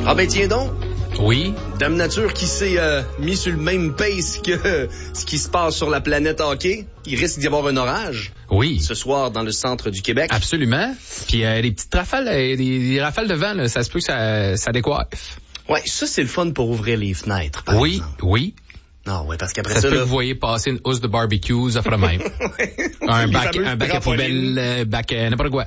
Ah ben tiens donc. Oui. Dame Nature qui s'est mis sur le même pace que ce qui se passe sur la planète hockey. Il risque d'y avoir un orage. Oui. Ce soir dans le centre du Québec. Absolument. Puis les petites rafales, des rafales de vent, là, ça se peut que ça décoiffe. Ouais, ça c'est le fun pour ouvrir les fenêtres, par exemple. Oui. Non, ouais, parce qu'après ça ça, se peut là... que vous voyez passer une housse de barbecue, ça fera même. un bac à poubelle, bac à n'importe quoi.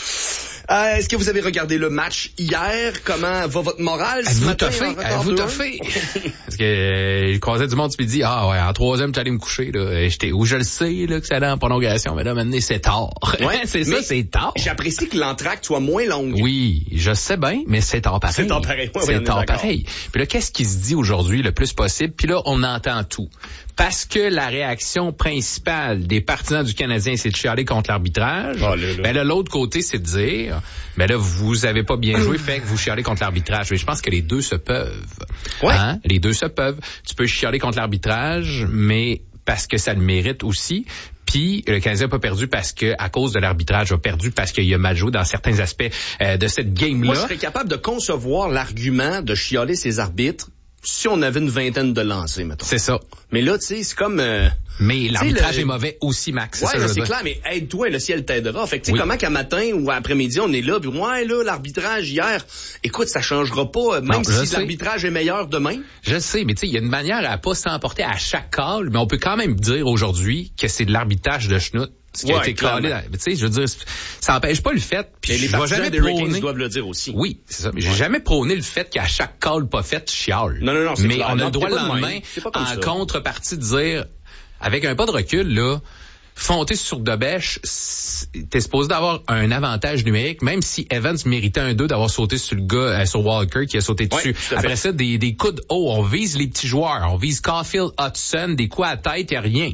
Est-ce que vous avez regardé le match hier? Comment va votre morale ce matin? Vous toffez? Parce que je croisais du monde ce midi. Ah ouais, en troisième, tu allais me coucher. Là. Je le sais là, que c'est allé en prolongation, mais là, maintenant, c'est tard. Ouais, c'est tard. J'apprécie que l'entracte soit moins longue. Oui, je sais bien, mais c'est tard pareil. C'est tard pareil. Ouais, c'est tard pareil. Puis là, qu'est-ce qui se dit aujourd'hui le plus possible? Puis là, on entend tout. Parce que la réaction principale des partisans du Canadien, c'est de chialer contre l'arbitrage. Oh, ben là, l'autre côté, c'est de dire, ben là, vous avez pas bien joué, fait que vous chialez contre l'arbitrage. Mais je pense que les deux se peuvent. Ouais. Hein? Les deux se peuvent. Tu peux chialer contre l'arbitrage, mais parce que ça le mérite aussi. Puis le Canadien n'a pas perdu parce que à cause de l'arbitrage, a perdu parce qu'il a mal joué dans certains aspects de cette game-là. Moi, je serais capable de concevoir l'argument de chialer ses arbitres si on avait une vingtaine de lancers, mettons. C'est ça. Mais là, tu sais, c'est comme... mais l'arbitrage est mauvais aussi, Max. Ouais, c'est clair, mais aide-toi, le ciel t'aidera. Fait que tu sais, comment qu'à matin ou à après-midi, on est là, puis ouais, là, l'arbitrage hier, écoute, ça changera pas, même si l'arbitrage est meilleur demain. Je sais, mais tu sais, il y a une manière à pas s'emporter à chaque call, mais on peut quand même dire aujourd'hui que c'est de l'arbitrage de schnout. Ce qui a été calé, tu sais, je veux dire, ça n'empêche pas le fait. Puis les partisans des Hurricanes doivent le dire aussi. Oui, c'est ça. Mais j'ai jamais prôné le fait qu'à chaque call pas fait, tu chiales. Non, c'est mais clair. On a le droit le lendemain, en contrepartie, de dire, avec un pas de recul, là, fonter sur de bêche, t'es supposé d'avoir un avantage numérique, même si Evans méritait un 2 d'avoir sauté sur le gars, sur Walker qui a sauté dessus. Après ça, des coups de haut, on vise les petits joueurs, on vise Caulfield, Hudson, des coups à tête, y a rien.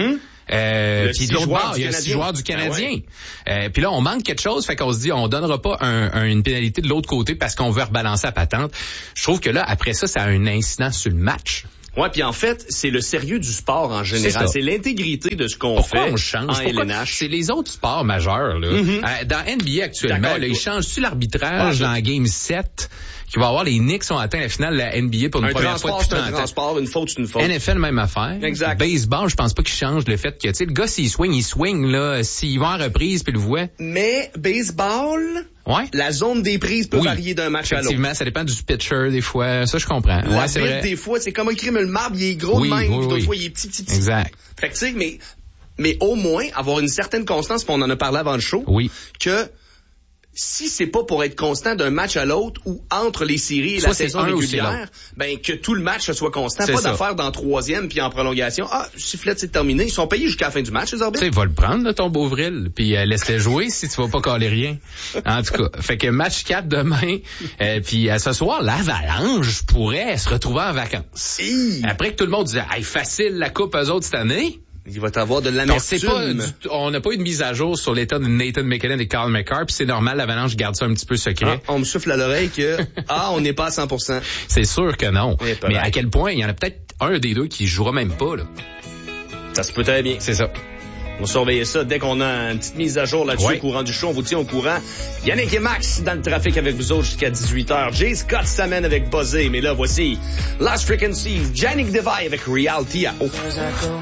Puis de l'autre bord, il y a 6 joueurs du Canadien. Puis là, on manque quelque chose, fait qu'on se dit, on donnera pas une pénalité de l'autre côté parce qu'on veut rebalancer la patente. Je trouve que là, après ça, ça a un incident sur le match. Ouais, puis en fait, c'est le sérieux du sport en général. C'est l'intégrité de ce qu'on Pourquoi fait on change? en LNH. C'est les autres sports majeurs. Là. Dans NBA actuellement, là, ils changent-tu l'arbitrage dans Game 7 qui va avoir les Knicks ont atteint la finale de la NBA pour une première fois depuis 30 ans. Un transport, une faute, c'est une faute. NFL, même affaire. Exact. Baseball, je pense pas qu'il change le fait que, tu sais, le gars, s'il swing, là, s'il va en reprise puis le voit. Mais baseball... Ouais. La zone des prises peut varier d'un match à l'autre. Effectivement, ça dépend du pitcher des fois. Ça, je comprends. La c'est bille, vrai. des fois, c'est comme un crime, le marbre, il est gros de même, puis d'autres fois, il est petit. Exact. Fait que tu sais, mais au moins, avoir une certaine constance, puis on en a parlé avant le show, que si c'est pas pour être constant d'un match à l'autre ou entre les séries et la saison régulière, ben que tout le match soit constant, pas d'affaire dans troisième puis en prolongation. Ah, sifflet, c'est terminé. Ils sont payés jusqu'à la fin du match, les arbitres. Tu sais, va le prendre, là, ton Beauvril, puis laisse-le jouer si tu vas pas caler rien. En tout cas, fait que match 4 demain, puis ce soir, l'Avalanche pourrait se retrouver en vacances. Après que tout le monde disait, hey, facile la coupe eux autres cette année. Il va t'avoir de l'amertume. On n'a pas eu de mise à jour sur l'état de Nathan McKinnon et Carl McCarr, puis c'est normal, l'Avalanche garde ça un petit peu secret. On me souffle à l'oreille que, on n'est pas à 100%. C'est sûr que non. Mais à quel point, il y en a peut-être un des deux qui jouera même pas, là. Ça se peut très bien. C'est ça. On va surveiller ça dès qu'on a une petite mise à jour là-dessus au courant du show. On vous tient au courant. Yannick et Max dans le trafic avec vous autres jusqu'à 18h. Jay Scott s'amène avec Buzzé. Mais là, voici Last Frequencies, Yannick Devaille avec Reality à haut.